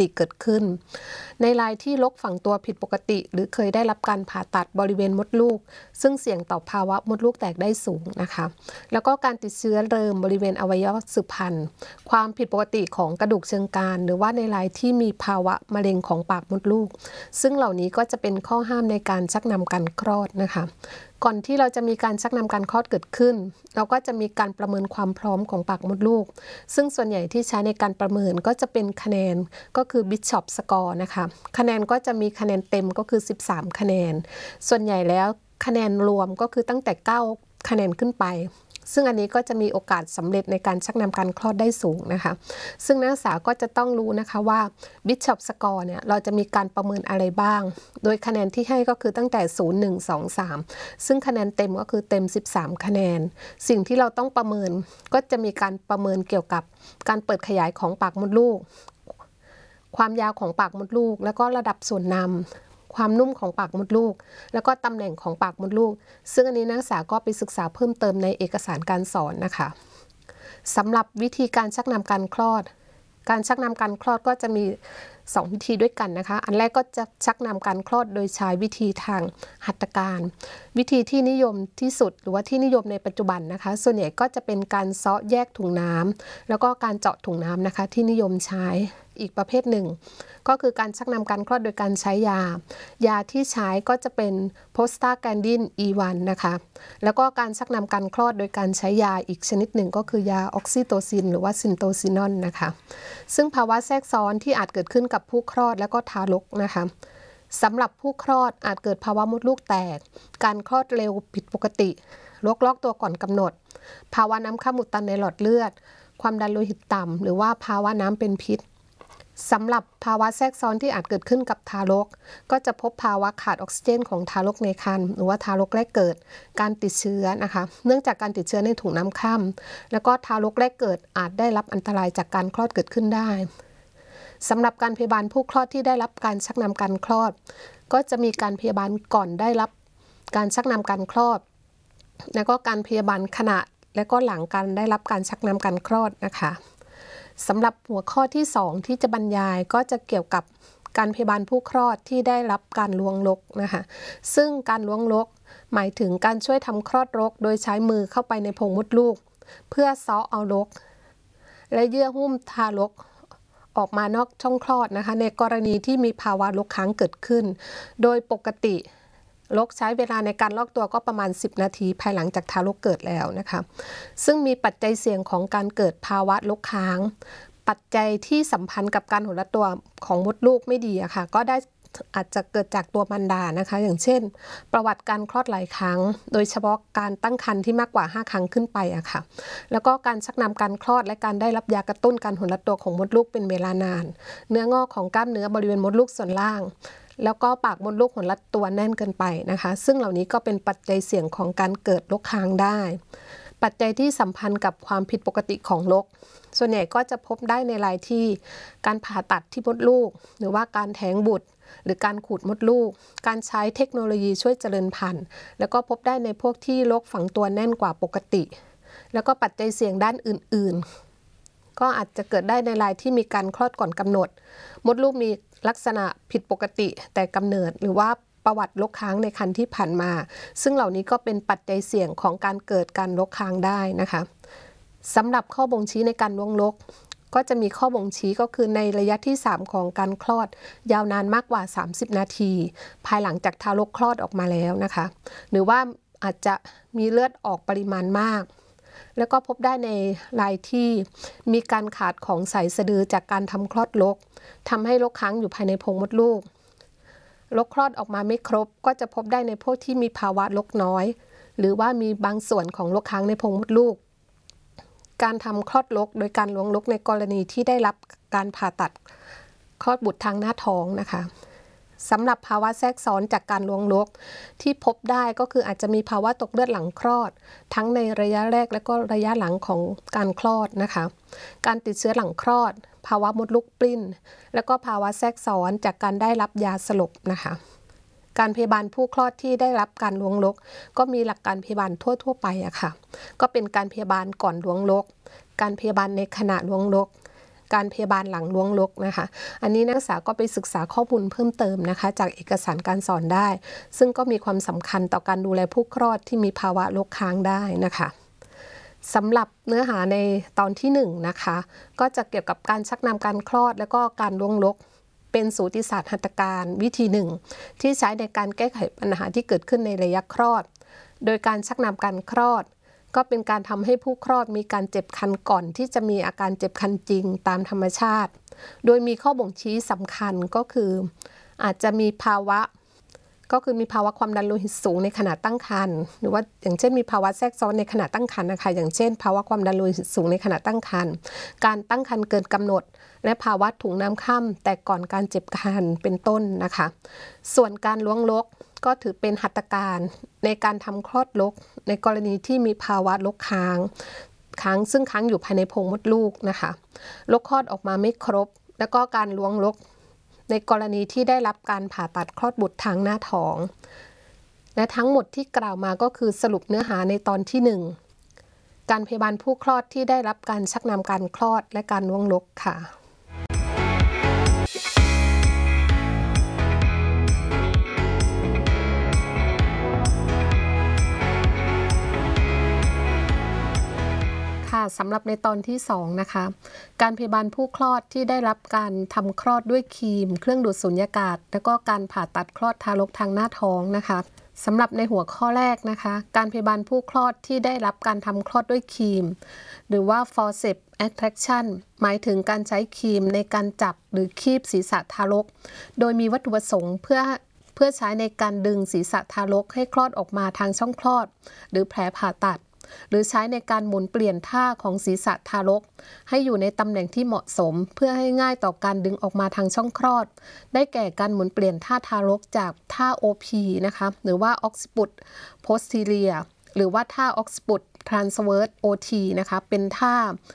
ติเกิดขึ้นในรายที่รกฝังตัวผิดปกติหรือเคยได้รับการผ่าตัดบริเวณมดลูกซึ่งเสี่ยงต่อภาวะมดลูกแตกได้สูงนะคะแล้วก็การติดเชื้อเริมบริเวณอวัยวะสืบพันธุ์ความผิดปกติของกระดูกเชิงกรานหรือว่าในรายที่มีภาวะมะเร็งของปากมดลูกซึ่งเหล่านี้ก็จะเป็นข้อห้ามในการชักนำการคลอดนะคะก่อนที่เราจะมีการชักนำการคลอดเกิดขึ้นเราก็จะมีการประเมินความพร้อมของปากมดลูกซึ่งส่วนใหญ่ที่ใช้ในการประเมินก็จะเป็นคะแนนก็คือ Bishop Score นะคะคะแนนก็จะมีคะแนนเต็มก็คือ13คะแนนส่วนใหญ่แล้วคะแนนรวมก็คือตั้งแต่9คะแนนขึ้นไปซึ่งอันนี้ก็จะมีโอกาสสำเร็จในการชักนำการคลอดได้สูงนะคะซึ่งนักศึกษาก็จะต้องรู้นะคะว่า Bishop Score เนี่ยเราจะมีการประเมินอะไรบ้างโดยคะแนนที่ให้ก็คือตั้งแต่0 1 2 3ซึ่งคะแนนเต็มก็คือเต็ม13คะแนนสิ่งที่เราต้องประเมินก็จะมีการประเมินเกี่ยวกับการเปิดขยายของปากมดลูกความยาวของปากมดลูกแล้วก็ระดับส่วนนำความนุ่มของปากมดลูกแล้วก็ตำแหน่งของปากมดลูกซึ่งอันนี้นักศึกษาก็ไปศึกษาเพิ่มเติมในเอกสารการสอนนะคะสำหรับวิธีการชักนำการคลอดการชักนำการคลอดก็จะมี2วิธีด้วยกันนะคะอันแรกก็จะชักนำการคลอดโดยใช้วิธีทางหัตถการวิธีที่นิยมที่สุดหรือว่าที่นิยมในปัจจุบันนะคะส่วนใหญ่ก็จะเป็นการเซาะแยกถุงน้ำแล้วก็การเจาะถุงน้ำนะคะที่นิยมใช้อีกประเภทหนึ่งก็คือการชักนำการคลอดโดยการใช้ยาที่ใช้ก็จะเป็นโพสตาแกนดิน E1 นะคะแล้วก็การชักนำการคลอดโดยการใช้ยาอีกชนิดหนึ่งก็คือยาออกซิโตซินหรือว่าซินโตซินอนนะคะซึ่งภาวะแทรกซ้อนที่อาจเกิดขึ้นกับผู้คลอดและก็ทารกนะคะสำหรับผู้คลอดอาจเกิดภาวะมดลูกแตกการคลอดเร็วผิดปกติโรคลอกตัวก่อนกำหนดภาวะน้ำข้ามอุดตันในหลอดเลือดความดันโลหิตต่ำหรือว่าภาวะน้ำเป็นพิษสำหรับภาวะแทรกซ้อนที่อาจเกิดขึ้นกับทารกก็จะพบภาวะขาดออกซิเจนของทารกในครรภ์หรือว่าทารกแรกเกิดการติดเชื้อนะคะเนื่องจากการติดเชื้อในถุงน้ำค่ำแล้วก็ทารกแรกเกิดอาจได้รับอันตรายจากการคลอดเกิดขึ้นได้สำหรับการพยาบาลผู้คลอดที่ได้รับการชักนำการคลอดก็จะมีการพยาบาลก่อนได้รับการชักนำการคลอดแล้วก็การพยาบาลขณะและก็หลังการได้รับการชักนำการคลอดนะคะสำหรับหัวข้อที่2ที่จะบรรยายก็จะเกี่ยวกับการพยาบาลผู้คลอดที่ได้รับการล้วงลกนะคะซึ่งการล้วงลกหมายถึงการช่วยทำคลอดรกโดยใช้มือเข้าไปในโพรงมดลูกเพื่อเซาะเอารกและเยื่อหุ้มทารกออกมานอกช่องคลอดนะคะในกรณีที่มีภาวะรกค้างเกิดขึ้นโดยปกติรกใช้เวลาในการลอกตัวก็ประมาณ10นาทีภายหลังจากทารกเกิดแล้วนะคะซึ่งมีปัจจัยเสี่ยงของการเกิดภาวะรกค้างปัจจัยที่สัมพันธ์กับการหดละตัวของมดลูกไม่ดีอะค่ะก็ได้อาจจะเกิดจากตัวมารดานะคะอย่างเช่นประวัติการคลอดหลายครั้งโดยเฉพาะการตั้งครรภ์ที่มากกว่า5ครั้งขึ้นไปอะค่ะแล้วก็การชักนำการคลอดและการได้รับยากระตุ้นการหดละตัวของมดลูกเป็นเวลานานเนื้องอกของกล้ามเนื้อบริเวณมดลูกส่วนล่างแล้วก็ปากมดลูกหดละตัวแน่นเกินไปนะคะซึ่งเหล่านี้ก็เป็นปัจจัยเสี่ยงของการเกิดรกค้างได้ปัจจัยที่สัมพันธ์กับความผิดปกติของรกส่วนใหญ่ก็จะพบได้ในรายที่การผ่าตัดที่มดลูกหรือว่าการแท้งบุตรหรือการขูดมดลูกการใช้เทคโนโลยีช่วยเจริญพันธุ์แล้วก็พบได้ในพวกที่รกฝังตัวแน่นกว่าปกติแล้วก็ปัจจัยเสี่ยงด้านอื่นๆก็อาจจะเกิดได้ในรายที่มีการคลอดก่อนกำหนดมดลูกมีลักษณะผิดปกติแต่กำเนิดหรือว่าประวัติรกค้างในครรภ์ที่ผ่านมาซึ่งเหล่านี้ก็เป็นปัจจัยเสี่ยงของการเกิดการรกค้างได้นะคะสำหรับข้อบ่งชี้ในการล้วงรกก็จะมีข้อบ่งชี้ก็คือในระยะที่3ของการคลอดยาวนานมากกว่า30นาทีภายหลังจากทารกคลอดออกมาแล้วนะคะหรือว่าอาจจะมีเลือดออกปริมาณมากแล้วก็พบได้ในรายที่มีการขาดของสายสะดือจากการทำคลอดรกทำให้รกค้างอยู่ภายในโพรงมดลูกรกคลอดออกมาไม่ครบก็จะพบได้ในพวกที่มีภาวะรกน้อยหรือว่ามีบางส่วนของรกค้างในโพรงมดลูกการทำคลอดรกโดยการล้วงรกในกรณีที่ได้รับการผ่าตัดคลอดบุตรทางหน้าท้องนะคะสำหรับภาวะแทรกซ้อนจากการล้วงรกที่พบได้ก็คืออาจจะมีภาวะตกเลือดหลังคลอดทั้งในระยะแรกและก็ระยะหลังของการคลอดนะคะการติดเชื้อหลังคลอดภาวะมดลูกปลิ้นแล้วก็ภาวะแทรกซ้อนจากการได้รับยาสลบนะคะการพยาบาลผู้คลอดที่ได้รับการล้วงรกก็มีหลักการพยาบาลทั่วไปอะค่ะก็เป็นการพยาบาลก่อนล้วงรกการพยาบาลในขณะล้วงรกการพยาบาลหลังล้วงลกนะคะอันนี้นักศึกษาก็ไปศึกษาข้อมูลเพิ่มเติมนะคะจากเอกสารการสอนได้ซึ่งก็มีความสำคัญต่อการดูแลผู้คลอดที่มีภาวะลกค้างได้นะคะสำหรับเนื้อหาในตอนที่1นะคะก็จะเกี่ยวกับการชักนำการคลอดแล้วก็การล้วงลกเป็นสูติศาสตร์หัตถการวิธีหนึ่งที่ใช้ในการแก้ไขปัญหาที่เกิดขึ้นในระยะคลอดโดยการชักนำการคลอดก็เป็นการทำให้ผู้คลอดมีการเจ็บคันก่อนที่จะมีอาการเจ็บคันจริงตามธรรมชาติโดยมีข้อบ่งชี้สำคัญก็คืออาจจะมีภาวะความดันโลหิตสูงในขณะตั้งครรภ์หรือว่าอย่างเช่นมีภาวะแทรกซ้อนในขณะตั้งครรภ์นะคะอย่างเช่นภาวะความดันโลหิตสูงในขณะตั้งครรภ์การตั้งครรภ์เกินกำหนดและภาวะถุงน้ำค่ำแต่ก่อนการเจ็บคันเป็นต้นนะคะส่วนการล้วงลกก็ถือเป็นหัตถการในการทำคลอดลกในกรณีที่มีภาวะลกค้างซึ่งค้างอยู่ภายในโพรงมดลูกนะคะลกคลอดออกมาไม่ครบแล้วก็การล้วงลกในกรณีที่ได้รับการผ่าตัดคลอดบุตรทางหน้าท้องและทั้งหมดที่กล่าวมาก็คือสรุปเนื้อหาในตอนที่1การพยาบาลผู้คลอดที่ได้รับการชักนำการคลอดและการล้วงลกค่ะสำหรับในตอนที่2นะคะการพยาบาลผู้คลอดที่ได้รับการทำคลอดด้วยครีมเครื่องดูดสุญญากาศแล้วก็การผ่าตัดคลอดทารกทางหน้าท้องนะคะสำหรับในหัวข้อแรกนะคะการพยาบาลผู้คลอดที่ได้รับการทำคลอดด้วยครีมหรือว่า forceps extraction หมายถึงการใช้ครีมในการจับหรือคีบศีรษะทารกโดยมีวัตถุประสงค์เพื่อใช้ในการดึงศีรษะทารกให้คลอดออกมาทางช่องคลอดหรือแผลผ่าตัดหรือใช้ในการหมุนเปลี่ยนท่าของศีรษะทารกให้อยู่ในตำแหน่งที่เหมาะสมเพื่อให้ง่ายต่อการดึงออกมาทางช่องคลอดได้แก่การหมุนเปลี่ยนท่าทารกจากท่า OP นะคะหรือว่า Occiput posterior หรือว่าท่า Occiput transverse OT นะคะเป็นท่า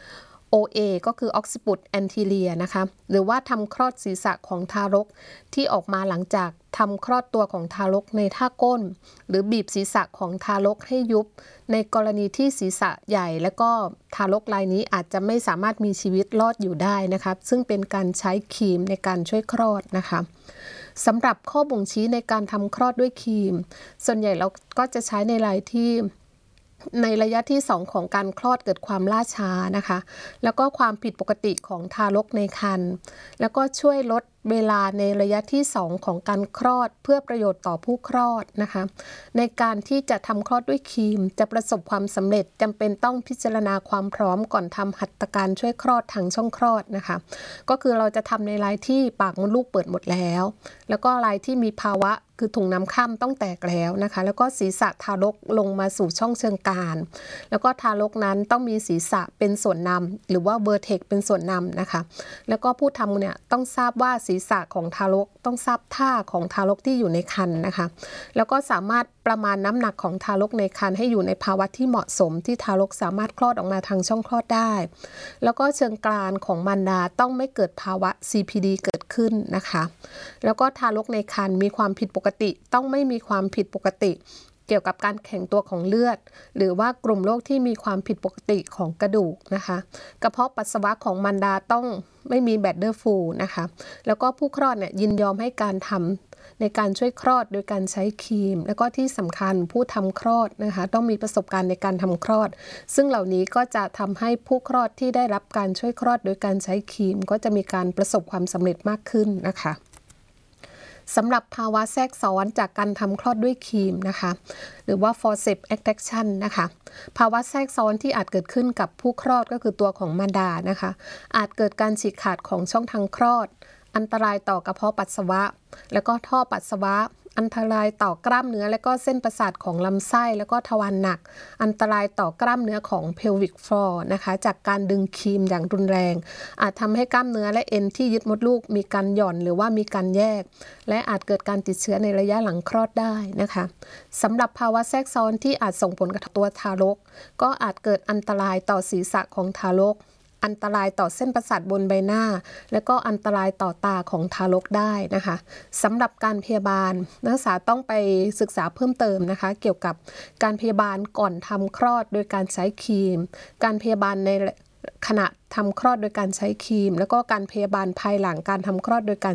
OA ก็คือ Occiput anterior นะคะหรือว่าทำคลอดศีรษะของทารกที่ออกมาหลังจากทำคลอดตัวของทารกในท่าก้นหรือบีบศีรษะของทารกให้ยุบในกรณีที่ศีรษะใหญ่และก็ทารกรายนี้อาจจะไม่สามารถมีชีวิตรอดอยู่ได้นะคะซึ่งเป็นการใช้ครีมในการช่วยคลอดนะคะสำหรับข้อบ่งชี้ในการทำคลอดด้วยครีมส่วนใหญ่เราก็จะใช้ในรายที่ในระยะที่2ของการคลอดเกิดความล่าช้านะคะแล้วก็ความผิดปกติของทารกในครรภ์แล้วก็ช่วยลดเวลาในระยะที่2ของการคลอดเพื่อประโยชน์ต่อผู้คลอดนะคะในการที่จะทำคลอดด้วยครีมจะประสบความสำเร็จจำเป็นต้องพิจารณาความพร้อมก่อนทำหัตถการช่วยคลอดทางช่องคลอดนะคะก็คือเราจะทำในรายที่ปากมดลูกเปิดหมดแล้วก็รายที่มีภาวะคือถุงน้ำค่ำต้องแตกแล้วนะคะแล้วก็ศีรษะทารกลงมาสู่ช่องเชิงกรานแล้วก็ทารกนั้นต้องมีศีรษะเป็นส่วนนำหรือว่าเวอร์เทกเป็นส่วนนำนะคะแล้วก็ผู้ทำเนี่ยต้องทราบว่าศีรษะของทารกต้องทราบท่าของทารกที่อยู่ในครรภ์นะคะแล้วก็สามารถประมาณน้ำหนักของทารกในครรภ์ให้อยู่ในภาวะที่เหมาะสมที่ทารกสามารถคลอดออกมาทางช่องคลอดได้แล้วก็เชิงกรานของมารดาต้องไม่เกิดภาวะ CPD เกิดขึ้นนะคะแล้วก็ทารกในครรภ์มีความผิดปกติต้องไม่มีความผิดปกติเกี่ยวกับการแข็งตัวของเลือดหรือว่ากลุ่มโรคที่มีความผิดปกติของกระดูกนะคะกระเพาะปัสสาวะของมารดาต้องไม่มีแบดเดอร์ฟูลนะคะแล้วก็ผู้คลอดเนี่ยยินยอมให้การทำในการช่วยคลอดโดยการใช้ครีมแล้วก็ที่สำคัญผู้ทำคลอดนะคะต้องมีประสบการณ์ในการทำคลอดซึ่งเหล่านี้ก็จะทำให้ผู้คลอดที่ได้รับการช่วยคลอดโดยการใช้ครีมก็จะมีการประสบความสำเร็จมากขึ้นนะคะสำหรับภาวะแทรกซ้อนจากการทำคลอดด้วยครีมนะคะหรือว่า forceps extraction นะคะภาวะแทรกซ้อนที่อาจเกิดขึ้นกับผู้คลอดก็คือตัวของมารดานะคะอาจเกิดการฉีกขาดของช่องทางคลอดอันตรายต่อกระเพาะปัสสาวะแล้วก็ท่อปัสสาวะอันตรายต่อกล้ามเนื้อและก็เส้นประสาทของลำไส้แล้วก็ทวารหนักอันตรายต่อกล้ามเนื้อของ pelvic floor นะคะจากการดึงครีมอย่างรุนแรงอาจทำให้กล้ามเนื้อและเอ็นที่ยึดมดลูกมีการหย่อนหรือว่ามีการแยกและอาจเกิดการติดเชื้อในระยะหลังคลอดได้นะคะสำหรับภาวะแทรกซ้อนที่อาจส่งผลกระทบตัวทารกก็อาจเกิดอันตรายต่อศีรษะของทารกอันตรายต่อเส้นประสาทบนใบหน้าและก็อันตรายต่อตาของทารกได้นะคะสำหรับการพยาบาลนักศึกษาต้องไปศึกษาเพิ่มเติมนะคะเกี่ยวกับการพยาบาลก่อนทำคลอดโดยการใช้ครีมการพยาบาลในขณะทำคลอดโดยการใช้ครีมแล้วก็การพยาบาลภายหลังการทำคลอดโดยการ